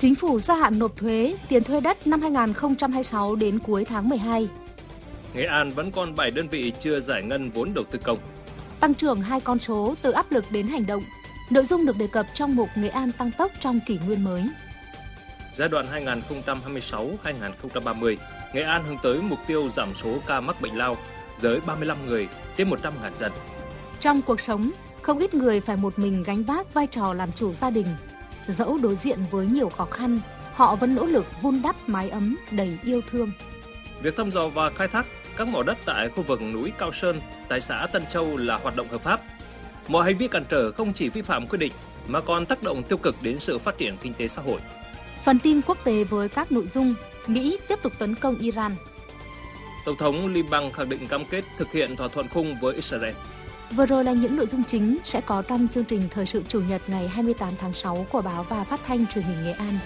Chính phủ gia hạn nộp thuế, tiền thuê đất năm 2026 đến cuối tháng 12. Nghệ An vẫn còn 7 đơn vị chưa giải ngân vốn đầu tư công. Tăng trưởng 2 con số từ áp lực đến hành động. Nội dung được đề cập trong mục Nghệ An tăng tốc trong kỷ nguyên mới. Giai đoạn 2026-2030, Nghệ An hướng tới mục tiêu giảm số ca mắc bệnh lao dưới 35 người trên 100.000 dân. Trong cuộc sống, không ít người phải một mình gánh vác vai trò làm chủ gia đình. Dẫu đối diện với nhiều khó khăn, họ vẫn nỗ lực vun đắp mái ấm đầy yêu thương. Việc thăm dò và khai thác các mỏ đất tại khu vực núi Cao Sơn, tại xã Tân Châu là hoạt động hợp pháp. Mọi hành vi cản trở không chỉ vi phạm quy định mà còn tác động tiêu cực đến sự phát triển kinh tế xã hội. Phần tin quốc tế với các nội dung: Mỹ tiếp tục tấn công Iran. Tổng thống Liban khẳng định cam kết thực hiện thỏa thuận khung với Israel. Vừa rồi là những nội dung chính sẽ có trong chương trình Thời sự Chủ nhật ngày 28 tháng 6 của Báo và Phát thanh Truyền hình Nghệ An.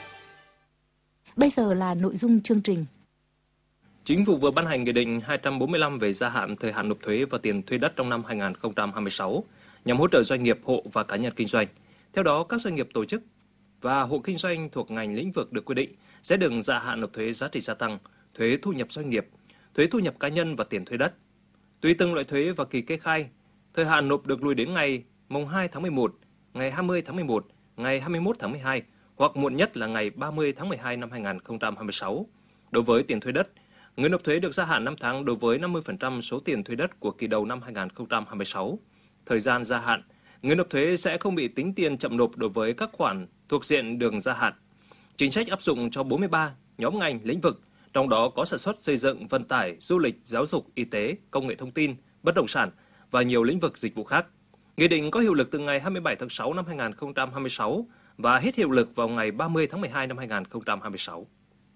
Bây giờ là nội dung chương trình. Chính phủ vừa ban hành Nghị định 245 về gia hạn thời hạn nộp thuế và tiền thuê đất trong năm 2026 nhằm hỗ trợ doanh nghiệp, hộ và cá nhân kinh doanh. Theo đó, các doanh nghiệp, tổ chức và hộ kinh doanh thuộc ngành lĩnh vực được quy định sẽ được gia hạn nộp thuế giá trị gia tăng, thuế thu nhập doanh nghiệp, thuế thu nhập cá nhân và tiền thuê đất. Tùy từng loại thuế và kỳ kê khai, thời hạn nộp được lùi đến ngày mùng 2 tháng 11, ngày 20 tháng 11, ngày 21 tháng 12 hoặc muộn nhất là ngày 30 tháng 12 năm 2026. Đối với tiền thuê đất, người nộp thuế được gia hạn 5 tháng đối với 50% số tiền thuê đất của kỳ đầu năm 2026. Thời gian gia hạn, người nộp thuế sẽ không bị tính tiền chậm nộp đối với các khoản thuộc diện được gia hạn. Chính sách áp dụng cho 43 nhóm ngành lĩnh vực, trong đó có sản xuất, xây dựng, vận tải, du lịch, giáo dục, y tế, công nghệ thông tin, bất động sản và nhiều lĩnh vực dịch vụ khác. Nghị định có hiệu lực từ ngày 27 tháng 6 năm 2026 và hết hiệu lực vào ngày 30 tháng 12 năm 2026.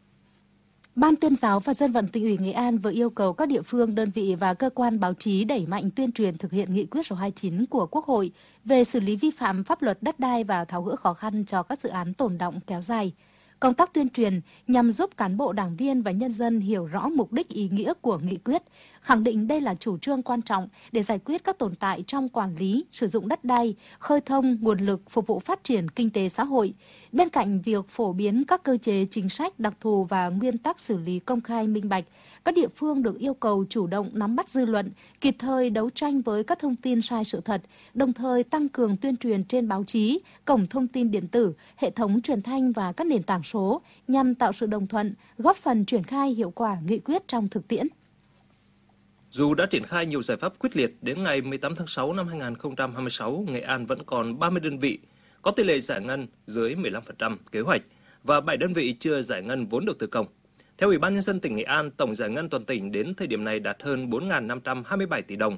Ban Tuyên giáo và Dân vận Tỉnh ủy Nghệ An vừa yêu cầu các địa phương, đơn vị và cơ quan báo chí đẩy mạnh tuyên truyền thực hiện nghị quyết số 29 của Quốc hội về xử lý vi phạm pháp luật đất đai và tháo gỡ khó khăn cho các dự án tồn đọng kéo dài. Công tác tuyên truyền nhằm giúp cán bộ, đảng viên và nhân dân hiểu rõ mục đích, ý nghĩa của nghị quyết, khẳng định đây là chủ trương quan trọng để giải quyết các tồn tại trong quản lý, sử dụng đất đai, khơi thông nguồn lực phục vụ phát triển kinh tế xã hội. Bên cạnh việc phổ biến các cơ chế chính sách đặc thù và nguyên tắc xử lý công khai minh bạch, các địa phương được yêu cầu chủ động nắm bắt dư luận, kịp thời đấu tranh với các thông tin sai sự thật, đồng thời tăng cường tuyên truyền trên báo chí, cổng thông tin điện tử, hệ thống truyền thanh và các nền tảng số nhằm tạo sự đồng thuận, góp phần triển khai hiệu quả nghị quyết trong thực tiễn. Dù đã triển khai nhiều giải pháp quyết liệt, đến ngày 18 tháng 6 năm 2026, Nghệ An vẫn còn 30 đơn vị có tỷ lệ giải ngân dưới 15% kế hoạch và 7 đơn vị chưa giải ngân vốn đầu tư công. Theo Ủy ban Nhân dân tỉnh Nghệ An, tổng giải ngân toàn tỉnh đến thời điểm này đạt hơn 4.527 tỷ đồng,